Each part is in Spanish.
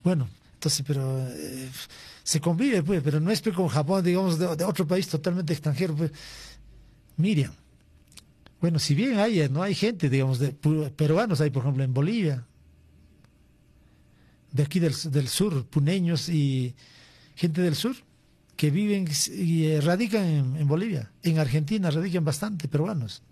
Bueno, entonces, pero se convive, pues, pero no es pues, con Japón, digamos, de otro país totalmente extranjero, pues. Miriam, bueno, si bien hay, no hay gente, digamos, de peruanos, hay, por ejemplo, en Bolivia, de aquí del sur, puneños y gente del sur, que viven y radican en Bolivia. En Argentina radican bastante peruanos.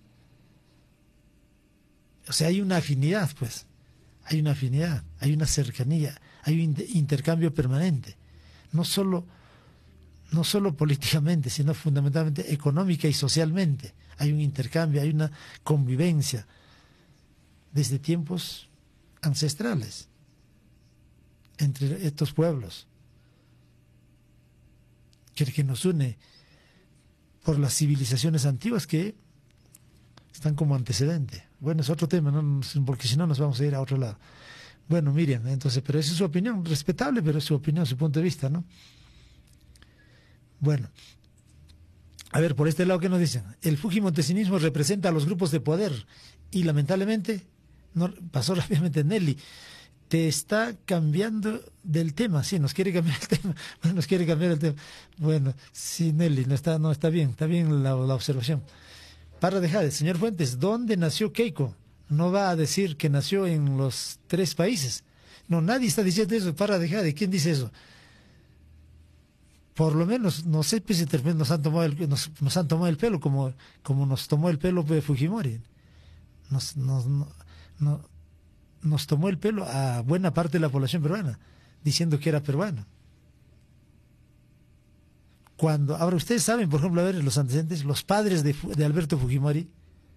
O sea, hay una afinidad, pues. Hay una afinidad, hay una cercanía, hay un intercambio permanente. No solo, no solo políticamente, sino fundamentalmente económica y socialmente. Hay un intercambio, hay una convivencia desde tiempos ancestrales entre estos pueblos, que nos une por las civilizaciones antiguas que están como antecedente. Bueno, es otro tema, ¿no? Porque si no nos vamos a ir a otro lado. Bueno, Miriam, entonces, pero esa es su opinión, respetable, pero es su opinión, su punto de vista, ¿no? Bueno, a ver, por este lado, ¿qué nos dicen? El fujimontesinismo representa a los grupos de poder y lamentablemente, no, pasó rápidamente Nelly, te está cambiando del tema, sí, nos quiere cambiar el tema, bueno, nos quiere cambiar el tema. Bueno, sí, Nelly, no está bien la observación. Parra de Jade, señor Fuentes, ¿dónde nació Keiko? No va a decir que nació en los 3 países. No, nadie está diciendo eso, Parra de Jade, ¿quién dice eso? Por lo menos, no sé pues, si nos han tomado nos han tomado el pelo como nos tomó el pelo Fujimori. Nos, nos, no, no, nos tomó el pelo a buena parte de la población peruana, diciendo que era peruano. Cuando, ahora ustedes saben, por ejemplo, a ver, los antecedentes, los padres de Alberto Fujimori,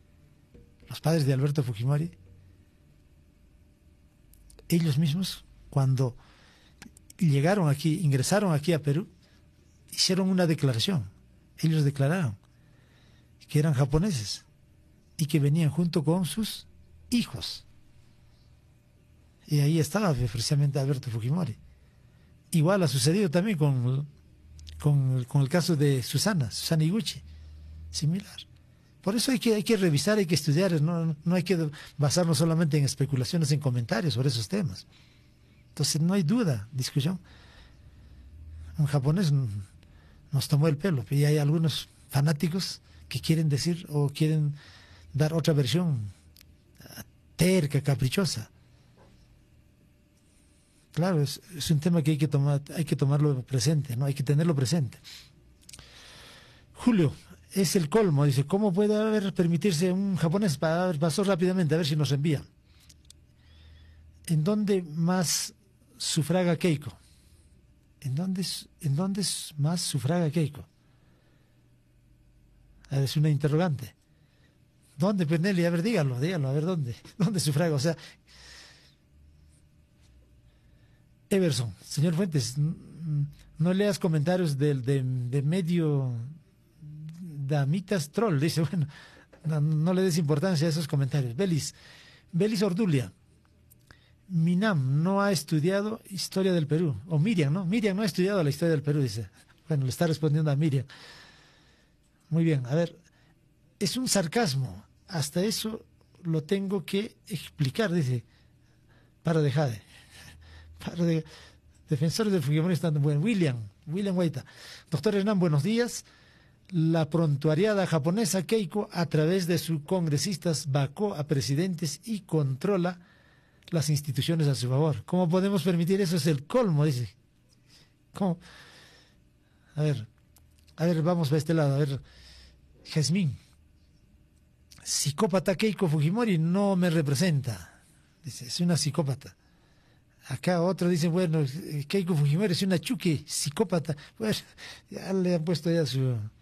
ellos mismos, cuando llegaron aquí, ingresaron aquí a Perú, hicieron una declaración. Ellos declararon que eran japoneses y que venían junto con sus hijos. Y ahí estaba precisamente Alberto Fujimori. Igual ha sucedido también con el caso de Susana Iguchi, similar. Por eso hay que revisar, hay que estudiar, no hay que basarnos solamente en especulaciones, en comentarios sobre esos temas. Entonces no hay duda, discusión. Un japonés nos tomó el pelo, y hay algunos fanáticos que quieren decir o quieren dar otra versión terca, caprichosa. Claro, es un tema que hay que tomarlo presente, ¿no? Hay que tenerlo presente. Julio, es el colmo, dice, ¿cómo puede permitirse un japonés? Pasó rápidamente, a ver si nos envía. ¿En dónde más sufraga Keiko? ¿En dónde más sufraga Keiko? Es una interrogante. ¿Dónde, Pernelli? A ver, dígalo, a ver, ¿dónde sufraga? O sea, Everson, señor Fuentes, no leas comentarios de medio damitas troll, dice, bueno, no le des importancia a esos comentarios. Belis Ordulia, Minam no ha estudiado historia del Perú, o Miriam, ¿no? Miriam no ha estudiado la historia del Perú, dice. Bueno, le está respondiendo a Miriam. Muy bien, a ver, es un sarcasmo, hasta eso lo tengo que explicar, dice, para de Jade. Defensores del Fujimori están bueno. William Guaita. Doctor Hernán, buenos días. La prontuariada japonesa Keiko, a través de sus congresistas, vacó a presidentes y controla las instituciones a su favor. ¿Cómo podemos permitir eso? Es el colmo, dice. ¿Cómo? A ver, vamos a este lado. A ver, Jazmín. Psicópata Keiko Fujimori no me representa. Dice, es una psicópata. Acá otro dice, bueno, Keiko Fujimori es una chuki, psicópata. Bueno, ya le han puesto ya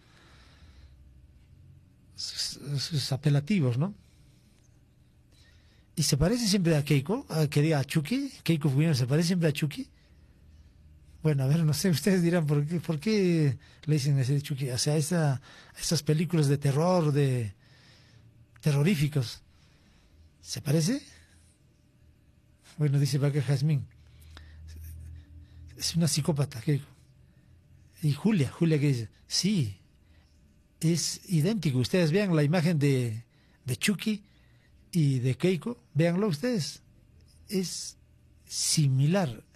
sus apelativos, ¿no? Y se parece siempre a Keiko, que diga a Chucky. Keiko Fujimori se parece siempre a Chucky. Bueno, a ver, no sé, ustedes dirán, ¿por qué le dicen ese Chucky? O sea, esas películas de terror, de terroríficos. ¿Se parece? Bueno, dice para acá Jazmín. Es una psicópata, Keiko. Y Julia que dice, sí, es idéntico. Ustedes vean la imagen de Chucky y de Keiko, véanlo ustedes. Es similar